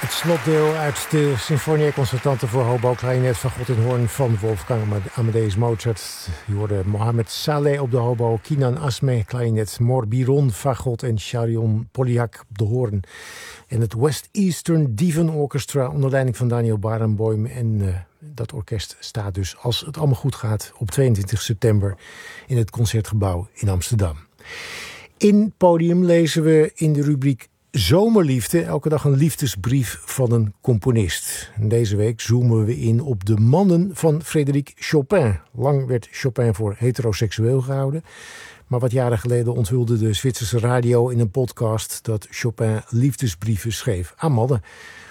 Het slotdeel uit de Sinfonia Concertante voor hobo, klarinet, fagot en hoorn van Wolfgang Amadeus Mozart. Je hoorde Mohamed Saleh op de hobo, Kinan Asme, klarinet, Morbiron, fagot en Charion Polyak op de hoorn. En het West Eastern Divan Orchestra onder leiding van Daniel Barenboim. En dat orkest staat dus, als het allemaal goed gaat, op 22 september in het Concertgebouw in Amsterdam. In Podium lezen we in de rubriek Zomerliefde elke dag een liefdesbrief van een componist. En deze week zoomen we in op de mannen van Frédéric Chopin. Lang werd Chopin voor heteroseksueel gehouden. Maar wat jaren geleden onthulde de Zwitserse radio in een podcast dat Chopin liefdesbrieven schreef aan mannen.